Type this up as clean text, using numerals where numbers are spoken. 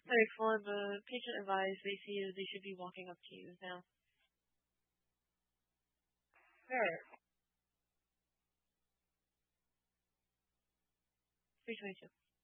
Like for the patient advice, they see is they should be walking up to you now. Sure. 322.